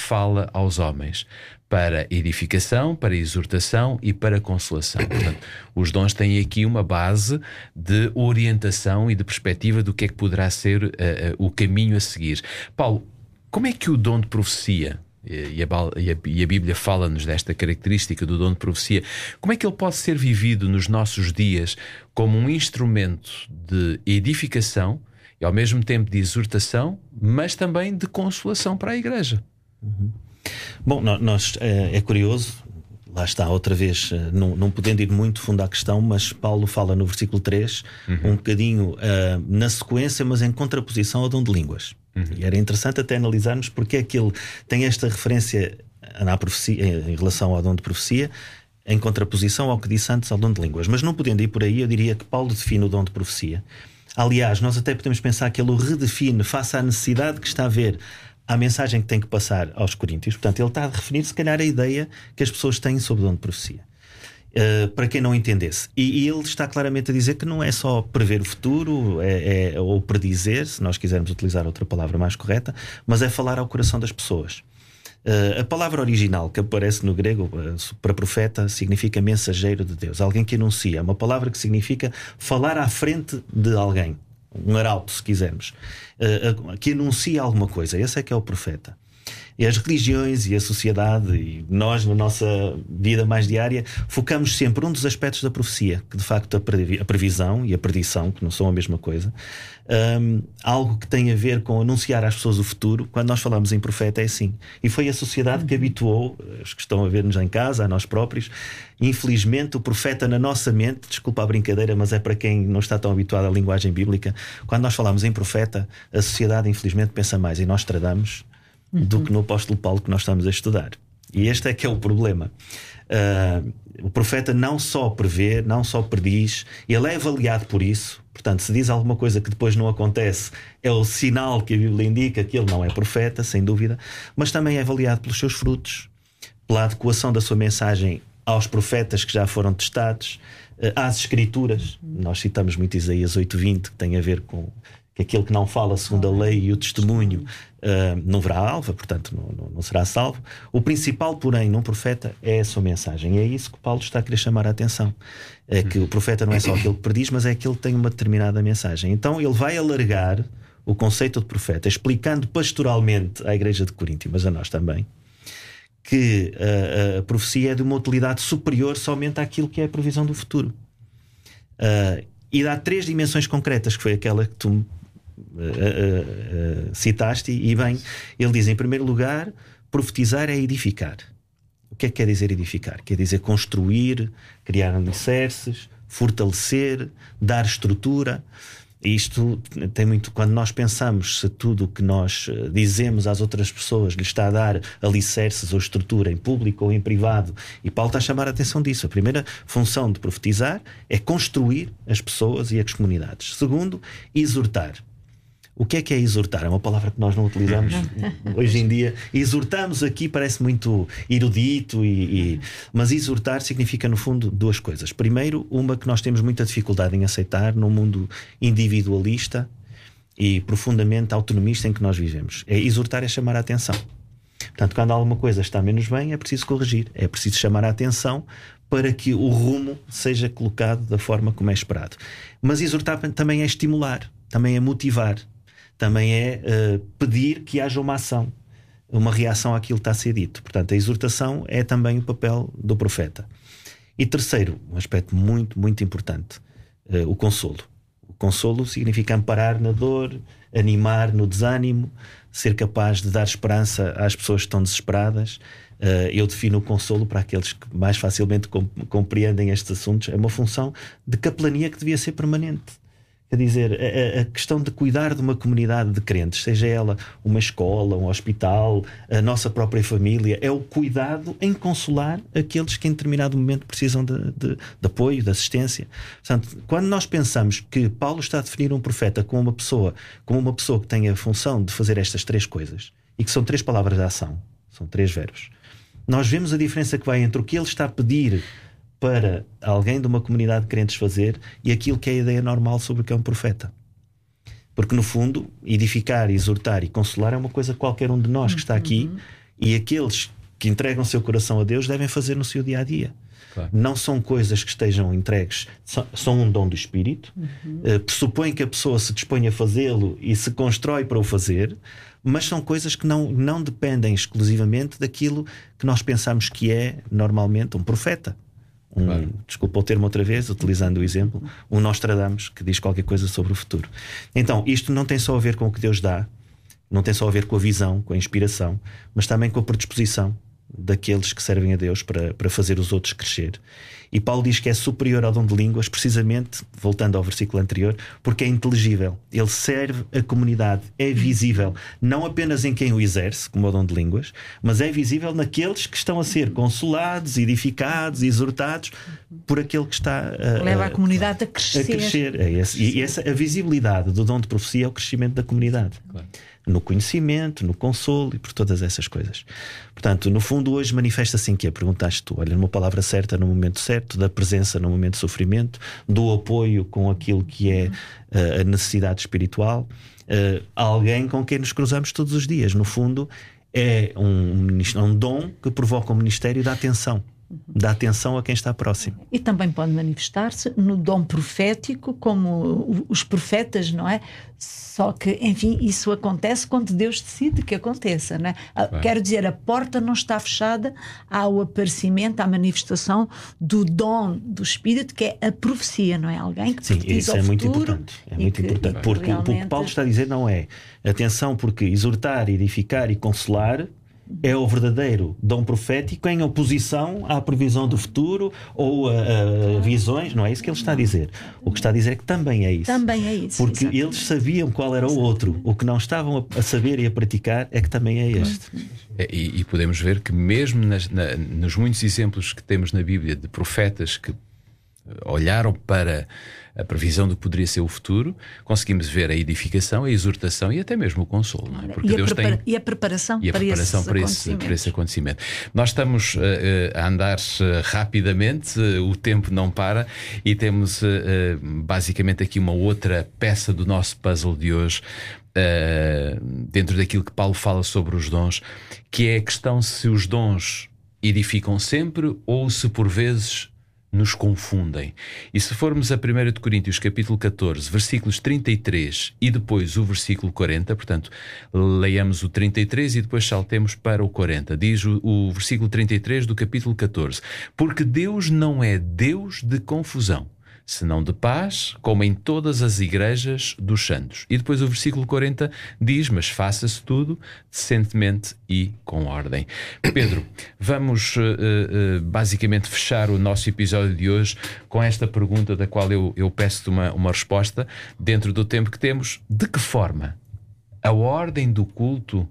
fala aos homens para edificação, para exortação e para consolação. Portanto, os dons têm aqui uma base de orientação e de perspectiva do que é que poderá ser o caminho a seguir. Paulo, como é que o dom de profecia, e a Bíblia fala-nos desta característica do dom de profecia, como é que ele pode ser vivido nos nossos dias como um instrumento de edificação e ao mesmo tempo de exortação, mas também de consolação para a Igreja? Bom, é curioso, lá está outra vez, não podendo ir muito fundo à questão, mas Paulo fala no versículo 3 um bocadinho na sequência, mas em contraposição ao dom de línguas. E era interessante até analisarmos porque é que ele tem esta referência na profecia, em relação ao dom de profecia, em contraposição ao que disse antes ao dom de línguas. Mas não podendo ir por aí, eu diria que Paulo define o dom de profecia. Aliás, nós até podemos pensar que ele o redefine face à necessidade que está a haver à mensagem que tem que passar aos coríntios. Portanto, ele está a referir se calhar a ideia que as pessoas têm sobre o dom de profecia, para quem não entendesse. E ele está claramente a dizer que não é só prever o futuro, ou predizer, se nós quisermos utilizar outra palavra mais correta, mas é falar ao coração das pessoas. A palavra original que aparece no grego para profeta significa mensageiro de Deus, alguém que anuncia. É uma palavra que significa falar à frente de alguém, um arauto, se quisermos, que anuncia alguma coisa. Esse é que é o profeta. E as religiões e a sociedade, e nós na nossa vida mais diária, focamos sempre um dos aspectos da profecia, que de facto a previsão e a predição, que não são a mesma coisa, algo que tem a ver com anunciar às pessoas o futuro. Quando nós falamos em profeta é assim. E foi a sociedade que habituou, os que estão a ver-nos em casa, a nós próprios. Infelizmente o profeta na nossa mente, desculpa a brincadeira, mas é para quem não está tão habituado à linguagem bíblica, quando nós falamos em profeta, a sociedade infelizmente pensa mais em Nostradamus do que no apóstolo Paulo que nós estamos a estudar. E este é que é o problema. O profeta não só prevê, não só prediz, ele é avaliado por isso. Portanto, se diz alguma coisa que depois não acontece, é o sinal que a Bíblia indica que ele não é profeta, sem dúvida. Mas também é avaliado pelos seus frutos, pela adequação da sua mensagem aos profetas que já foram testados, às Escrituras. Nós citamos muito Isaías 8:20, que tem a ver com que aquele que não fala segundo a lei e o testemunho não verá alva, portanto não será salvo. O principal, porém, num profeta é a sua mensagem. E é isso que Paulo está a querer chamar a atenção. É que o profeta não é só aquele que prediz, mas é aquele que tem uma determinada mensagem. Então ele vai alargar o conceito de profeta, explicando pastoralmente à igreja de Corinto, mas a nós também, que a profecia é de uma utilidade superior somente àquilo que é a previsão do futuro. E dá 3 dimensões concretas, que foi aquela que tu citaste, e bem, ele diz, em primeiro lugar, profetizar é edificar. O que é que quer dizer edificar? Quer dizer construir, criar alicerces, fortalecer, dar estrutura. E isto tem muito, quando nós pensamos se tudo o que nós dizemos às outras pessoas lhe está a dar alicerces ou estrutura, em público ou em privado, e Paulo está a chamar a atenção disso. A primeira função de profetizar é construir as pessoas e as comunidades. Segundo, exortar. O que é exortar? É uma palavra que nós não utilizamos hoje em dia. Exortamos aqui parece muito erudito, mas exortar significa no fundo 2 coisas. Primeiro, uma que nós temos muita dificuldade em aceitar num mundo individualista e profundamente autonomista em que nós vivemos. Exortar é chamar a atenção. Portanto, quando alguma coisa está menos bem, é preciso corrigir, é preciso chamar a atenção para que o rumo seja colocado da forma como é esperado. Mas exortar também é estimular, também é motivar, também é pedir que haja uma ação, uma reação àquilo que está a ser dito. Portanto, a exortação é também o papel do profeta. E terceiro, um aspecto muito, muito importante, o consolo. O consolo significa amparar na dor, animar no desânimo, ser capaz de dar esperança às pessoas que estão desesperadas. Eu defino o consolo, para aqueles que mais facilmente compreendem estes assuntos, é uma função de capelania que devia ser permanente. Quer dizer, a questão de cuidar de uma comunidade de crentes, seja ela uma escola, um hospital, a nossa própria família, é o cuidado em consolar aqueles que em determinado momento precisam de apoio, de assistência. Portanto, quando nós pensamos que Paulo está a definir um profeta como uma pessoa que tem a função de fazer estas 3 coisas, e que são 3 palavras de ação, são 3 verbos, nós vemos a diferença que vai entre o que ele está a pedir para alguém de uma comunidade de crentes fazer e aquilo que é a ideia normal sobre o que é um profeta. Porque no fundo, edificar, exortar e consolar é uma coisa que qualquer um de nós que está aqui E aqueles que entregam o seu coração a Deus devem fazer no seu dia a dia. Claro. Não são coisas que estejam entregues, são um dom do Espírito. Pressupõe que a pessoa se dispõe a fazê-lo e se constrói para o fazer, mas são coisas que não dependem exclusivamente daquilo que nós pensamos que é normalmente um profeta. Claro. Desculpa o termo outra vez, utilizando o exemplo, um Nostradamus que diz qualquer coisa sobre o futuro. Então, isto não tem só a ver com o que Deus dá, não tem só a ver com a visão, com a inspiração, mas também com a predisposição daqueles que servem a Deus para fazer os outros crescer. E Paulo diz que é superior ao dom de línguas, precisamente, voltando ao versículo anterior, porque é inteligível. Ele serve a comunidade, é visível, não apenas em quem o exerce, como o dom de línguas, mas é visível naqueles que estão a ser consolados, edificados, exortados por aquele que está leva a comunidade a crescer. E a visibilidade do dom de profecia é o crescimento da comunidade. Claro. No conhecimento, no consolo e por todas essas coisas. Portanto, no fundo, hoje manifesta-se em que perguntaste tu, olha, numa palavra certa no momento certo, da presença no momento de sofrimento, do apoio com aquilo que é a necessidade espiritual, alguém com quem nos cruzamos todos os dias. No fundo, é um dom que provoca um ministério da atenção. Dá atenção a quem está próximo. E também pode manifestar-se no dom profético, como os profetas, não é? Só que, enfim, isso acontece quando Deus decide que aconteça, não é? Claro. Quero dizer, a porta não está fechada ao aparecimento, à manifestação do dom do Espírito, que é a profecia, não é? Alguém que profetiza o futuro. Muito importante. É muito importante. Porque realmente... o que Paulo está a dizer não é atenção, porque exortar, edificar e consolar é o verdadeiro dom profético em oposição à previsão do futuro ou a visões. Não é isso que ele está a dizer. O que está a dizer é que também é isso. Também é isso. Porque exatamente. Eles sabiam qual era o outro. O que não estavam a saber e a praticar é que também é este. E podemos ver que mesmo nos muitos exemplos que temos na Bíblia de profetas que olharam para a previsão do que poderia ser o futuro, conseguimos ver a edificação, a exortação e até mesmo o consolo, não é? Porque Deus tem... e a preparação para esse acontecimento. Nós estamos a andar rapidamente, o tempo não para, e temos basicamente aqui uma outra peça do nosso puzzle de hoje, dentro daquilo que Paulo fala sobre os dons, que é a questão se os dons edificam sempre ou se por vezes nos confundem. E se formos a 1 de Coríntios capítulo 14, versículos 33 e depois o versículo 40, portanto, leiamos o 33 e depois saltemos para o 40. Diz o versículo 33 do capítulo 14: porque Deus não é Deus de confusão, senão de paz, como em todas as igrejas dos santos. E depois o versículo 40 diz: mas faça-se tudo decentemente e com ordem. Pedro, vamos basicamente fechar o nosso episódio de hoje com esta pergunta, da qual eu peço-te uma resposta dentro do tempo que temos. De que forma a ordem do culto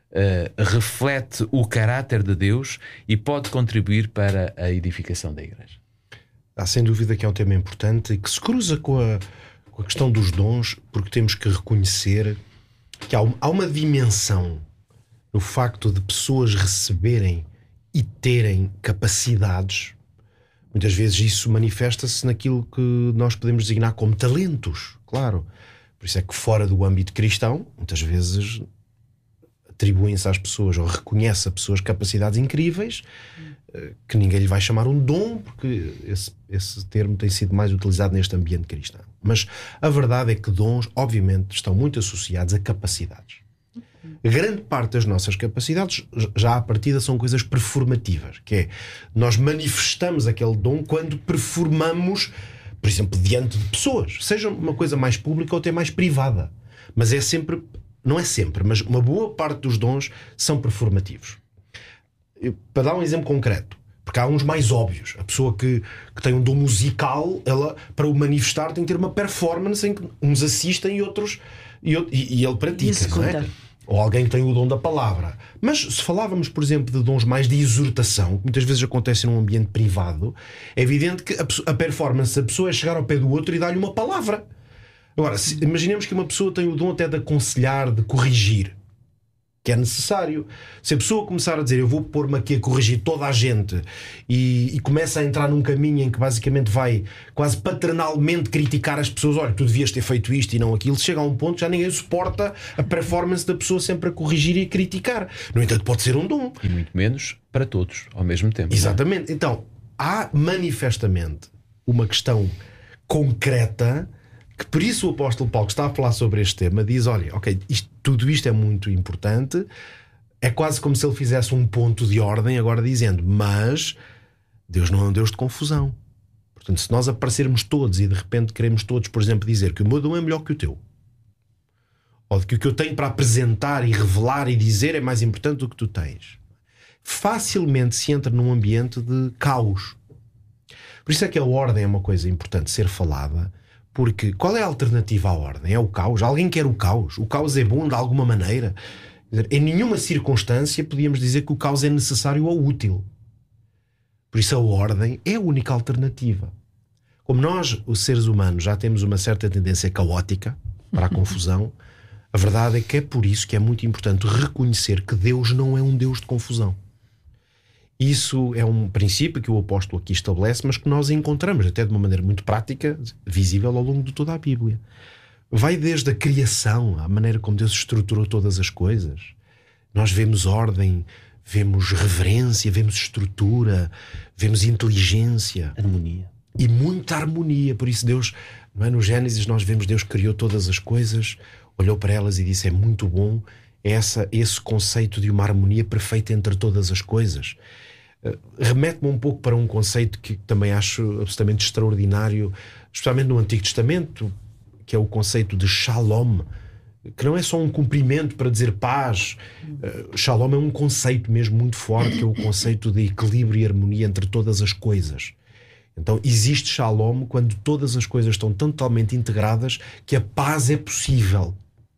reflete o caráter de Deus e pode contribuir para a edificação da igreja? Há sem dúvida que é um tema importante e que se cruza com a questão dos dons, porque temos que reconhecer que há uma dimensão no facto de pessoas receberem e terem capacidades. Muitas vezes isso manifesta-se naquilo que nós podemos designar como talentos, claro. Por isso é que fora do âmbito cristão, muitas vezes atribuem-se às pessoas ou reconhece a pessoas capacidades incríveis que ninguém lhe vai chamar um dom, porque esse termo tem sido mais utilizado neste ambiente cristão. Mas a verdade é que dons, obviamente, estão muito associados a capacidades. Grande parte das nossas capacidades, já à partida, são coisas performativas, que é, nós manifestamos aquele dom quando performamos, por exemplo, diante de pessoas, seja uma coisa mais pública ou até mais privada. Mas é sempre, não é sempre, mas uma boa parte dos dons são performativos. Para dar um exemplo concreto, porque há uns mais óbvios. A pessoa que tem um dom musical, ela, para o manifestar, tem que ter uma performance em que uns assistem e outros e ele pratica, não é? Ou alguém que tem o dom da palavra. Mas se falávamos, por exemplo, de dons mais de exortação, que muitas vezes acontece num ambiente privado, é evidente que a performance da pessoa é chegar ao pé do outro e dar-lhe uma palavra. Agora, imaginemos que uma pessoa tem o dom até de aconselhar, de corrigir. que é necessário. Se a pessoa começar a dizer eu vou pôr-me aqui a corrigir toda a gente e começa a entrar num caminho em que basicamente vai quase paternalmente criticar as pessoas, olha, tu devias ter feito isto e não aquilo, chega a um ponto que já ninguém suporta a performance da pessoa sempre a corrigir e a criticar. No entanto, pode ser um dom. E muito menos para todos ao mesmo tempo. Exatamente. Então, há manifestamente uma questão concreta que por isso o apóstolo Paulo, que está a falar sobre este tema, diz, olha, ok, tudo isto é muito importante, é quase como se ele fizesse um ponto de ordem agora dizendo, mas Deus não é um Deus de confusão. Portanto, se nós aparecermos todos e de repente queremos todos, por exemplo, dizer que o meu dom é melhor que o teu, ou que o que eu tenho para apresentar e revelar e dizer é mais importante do que tu tens, facilmente se entra num ambiente de caos. Por isso é que a ordem é uma coisa importante ser falada, porque qual é a alternativa à ordem? É o caos? Alguém quer o caos? O caos é bom de alguma maneira? Quer dizer, em nenhuma circunstância podíamos dizer que o caos é necessário ou útil. Por isso a ordem é a única alternativa. Como nós, os seres humanos, já temos uma certa tendência caótica para a confusão, a verdade é que é por isso que é muito importante reconhecer que Deus não é um Deus de confusão. Isso é um princípio que o apóstolo aqui estabelece, mas que nós encontramos até de uma maneira muito prática, visível ao longo de toda a Bíblia. Vai desde a criação, a maneira como Deus estruturou todas as coisas. Nós vemos ordem, vemos reverência, vemos estrutura, vemos inteligência. Harmonia. E muita harmonia. Por isso Deus, não é? No Gênesis nós vemos Deus criou todas as coisas, olhou para elas e disse, é muito bom. Esse conceito de uma harmonia perfeita entre todas as coisas. Remete-me um pouco para um conceito que também acho absolutamente extraordinário, especialmente no Antigo Testamento, que é o conceito de shalom, que não é só um cumprimento para dizer paz. Shalom é um conceito mesmo muito forte, que é o conceito de equilíbrio e harmonia entre todas as coisas. Então existe shalom quando todas as coisas estão totalmente integradas, que a paz é possível.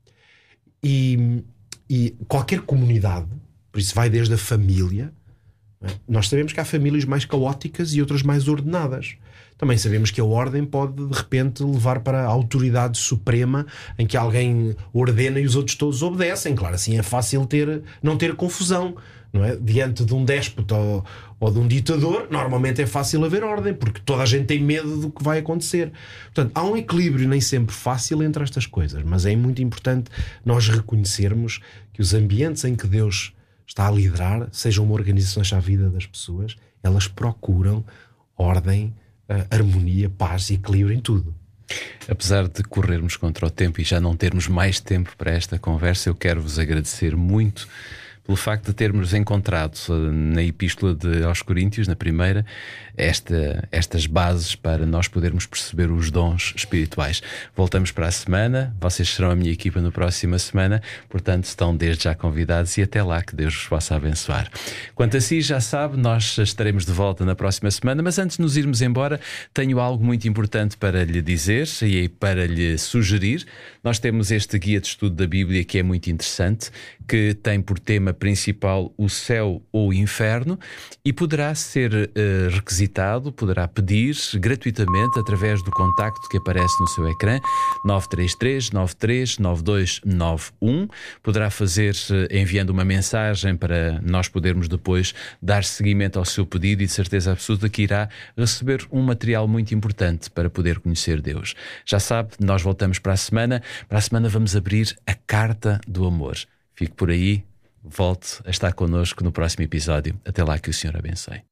E qualquer comunidade, por isso vai desde a família, nós sabemos que há famílias mais caóticas e outras mais ordenadas. Também sabemos que a ordem pode de repente levar para a autoridade suprema, em que alguém ordena e os outros todos obedecem. Claro, assim é fácil não ter confusão, não é? Diante de um déspota ou de um ditador, normalmente é fácil haver ordem, porque toda a gente tem medo do que vai acontecer. Portanto, há um equilíbrio nem sempre fácil entre estas coisas, mas é muito importante nós reconhecermos que os ambientes em que Deus está a liderar, sejam uma organização à vida das pessoas, elas procuram ordem, harmonia, paz e equilíbrio em tudo. Apesar de corrermos contra o tempo e já não termos mais tempo para esta conversa, eu quero vos agradecer muito pelo facto de termos encontrado na Epístola aos Coríntios, na primeira, estas bases para nós podermos perceber os dons espirituais. Voltamos para a semana, vocês serão a minha equipa na próxima semana, portanto estão desde já convidados e até lá que Deus vos possa abençoar. Quanto a si, já sabe, nós estaremos de volta na próxima semana, mas antes de nos irmos embora, tenho algo muito importante para lhe dizer e para lhe sugerir. Nós temos este guia de estudo da Bíblia que é muito interessante, que tem por tema principal o céu ou o inferno e poderá ser requisitado, poderá pedir gratuitamente através do contacto que aparece no seu ecrã, 933 93 9291. Poderá fazer enviando uma mensagem para nós podermos depois dar seguimento ao seu pedido e de certeza absoluta que irá receber um material muito importante para poder conhecer Deus. Já sabe, nós voltamos para a semana. Para a semana vamos abrir a Carta do Amor. Fique por aí, volte a estar connosco no próximo episódio. Até lá, que o Senhor abençoe.